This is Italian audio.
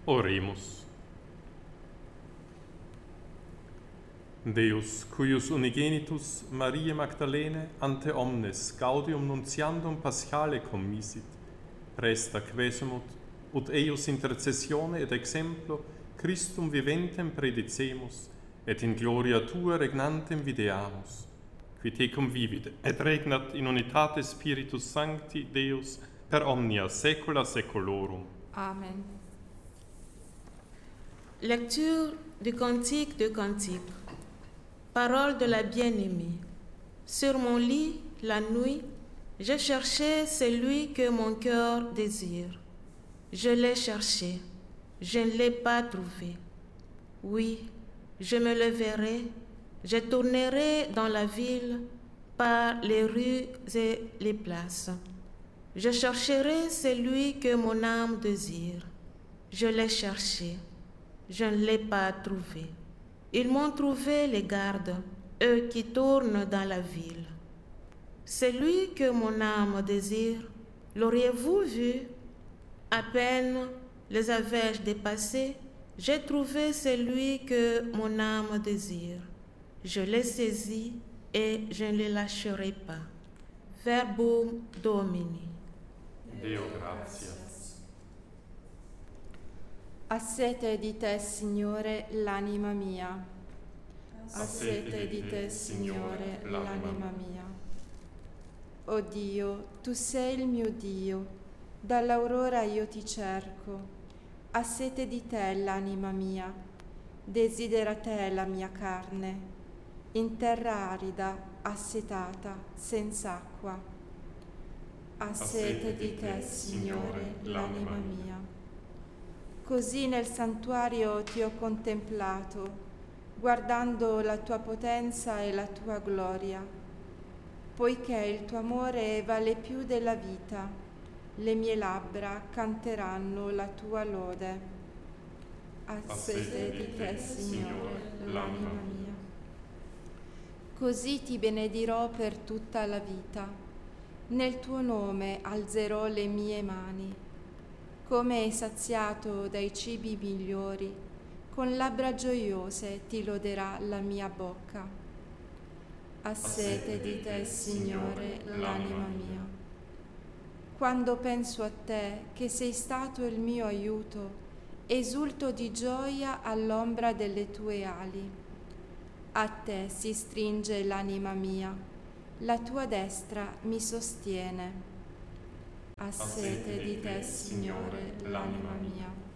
Oremus. Deus, cuius unigenitus Mariae Magdalene ante omnes gaudium nuntiandum paschale commisit, presta quesumut, ut eius intercessione et exemplo Christum viventem predicemus, et in gloria tua regnantem videamus, qui te convivit et regnat in unitate Spiritus Sancti Deus per omnia saecula saeculorum. Amen. Lecture du Cantique de Cantique. Parole de la bien-aimée. Sur mon lit, la nuit, je cherchais celui que mon cœur désire. Je l'ai cherché, je ne l'ai pas trouvé. Oui, je me leverai, je tournerai dans la ville, par les rues et les places. Je chercherai celui que mon âme désire. Je l'ai cherché, je ne l'ai pas trouvé. Ils m'ont trouvé les gardes, eux qui tournent dans la ville. Celui que mon âme désire, l'auriez-vous vu? À peine les avais-je dépassés, j'ai trouvé celui que mon âme désire. Je l'ai saisi et je ne le lâcherai pas. Verbum Domini. Deo gratias. Assete di te, Signore, l'anima mia. Assete di te, Signore, l'anima mia. O Dio, tu sei il mio Dio, dall'aurora io ti cerco. Ha sete di te l'anima mia, desidera te la mia carne, in terra arida, assetata, senza acqua. Ha sete di te, Signore, l'anima mia. Così nel santuario ti ho contemplato, guardando la tua potenza e la tua gloria, poiché il tuo amore vale più della vita, le mie labbra canteranno la tua lode. Ha sete di te, Signore, l'anima mia. Così ti benedirò per tutta la vita, nel tuo nome alzerò le mie mani. Come saziato dai cibi migliori, con labbra gioiose ti loderà la mia bocca. Ha sete di te, Signore, l'anima mia. Quando penso a te, che sei stato il mio aiuto, esulto di gioia all'ombra delle tue ali. A te si stringe l'anima mia, la tua destra mi sostiene. Ha sete di te, Signore, l'anima mia.